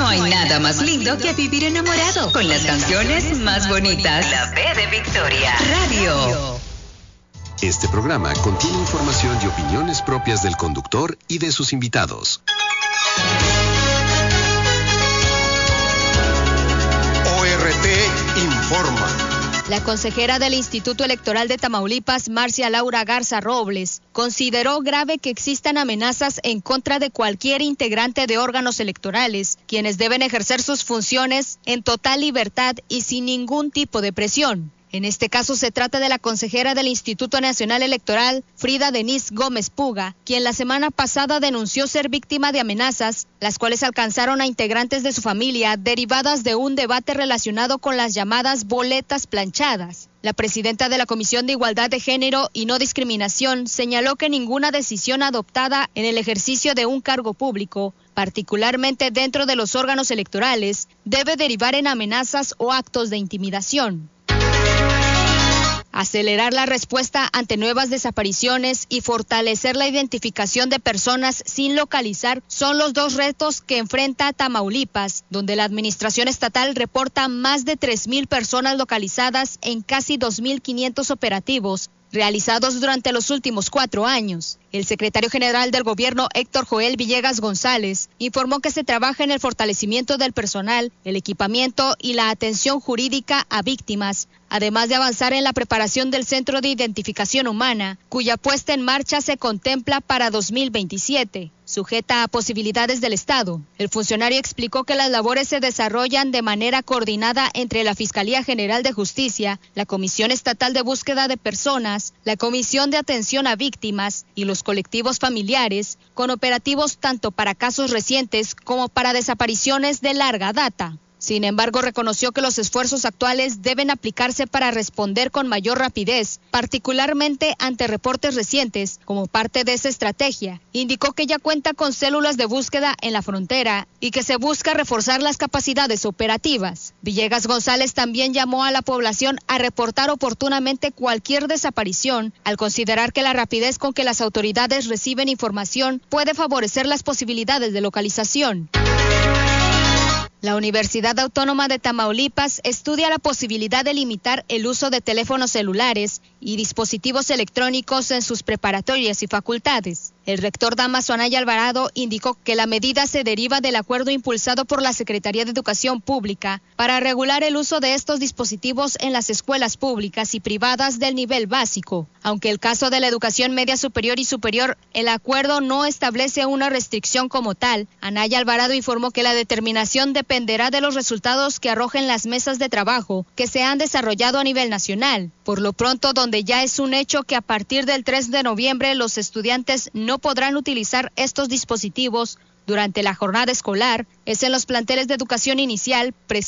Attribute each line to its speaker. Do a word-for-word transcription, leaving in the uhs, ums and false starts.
Speaker 1: hay nada más lindo que vivir enamorado con las canciones más bonitas. La B de Victoria Radio.
Speaker 2: Este programa contiene información y opiniones propias del conductor y de sus invitados.
Speaker 3: O R T informa.
Speaker 4: La consejera del Instituto Electoral de Tamaulipas, Marcia Laura Garza Robles, consideró grave que existan amenazas en contra de cualquier integrante de órganos electorales, quienes deben ejercer sus funciones en total libertad y sin ningún tipo de presión. En este caso se trata de la consejera del Instituto Nacional Electoral, Frida Denise Gómez Puga, quien la semana pasada denunció ser víctima de amenazas, las cuales alcanzaron a integrantes de su familia derivadas de un debate relacionado con las llamadas boletas planchadas. La presidenta de la Comisión de Igualdad de Género y No Discriminación señaló que ninguna decisión adoptada en el ejercicio de un cargo público, particularmente dentro de los órganos electorales, debe derivar en amenazas o actos de intimidación. Acelerar la respuesta ante nuevas desapariciones y fortalecer la identificación de personas sin localizar son los dos retos que enfrenta Tamaulipas, donde la administración estatal reporta más de tres mil personas localizadas en casi dos mil quinientos operativos realizados durante los últimos cuatro años. El secretario general del gobierno, Héctor Joel Villegas González, informó que se trabaja en el fortalecimiento del personal, el equipamiento y la atención jurídica a víctimas, además de avanzar en la preparación del Centro de Identificación Humana, cuya puesta en marcha se contempla para dos mil veintisiete. Sujeta a posibilidades del Estado. El funcionario explicó que las labores se desarrollan de manera coordinada entre la Fiscalía General de Justicia, la Comisión Estatal de Búsqueda de Personas, la Comisión de Atención a Víctimas y los colectivos familiares, con operativos tanto para casos recientes como para desapariciones de larga data. Sin embargo, reconoció que los esfuerzos actuales deben aplicarse para responder con mayor rapidez, particularmente ante reportes recientes, como parte de esa estrategia. Indicó que ya cuenta con células de búsqueda en la frontera y que se busca reforzar las capacidades operativas. Villegas González también llamó a la población a reportar oportunamente cualquier desaparición, al considerar que la rapidez con que las autoridades reciben información puede favorecer las posibilidades de localización. La Universidad Autónoma de Tamaulipas estudia la posibilidad de limitar el uso de teléfonos celulares y dispositivos electrónicos en sus preparatorias y facultades. El rector Dámaso Anaya Alvarado indicó que la medida se deriva del acuerdo impulsado por la Secretaría de Educación Pública para regular el uso de estos dispositivos en las escuelas públicas y privadas del nivel básico. Aunque el caso de la educación media superior y superior, el acuerdo no establece una restricción como tal. Anaya Alvarado informó que la determinación dependerá de los resultados que arrojen las mesas de trabajo que se han desarrollado a nivel nacional. Por lo pronto, donde ya es un hecho que a partir del tres de noviembre los estudiantes no podrán utilizar estos dispositivos durante la jornada escolar, es en los planteles de educación inicial, preescolar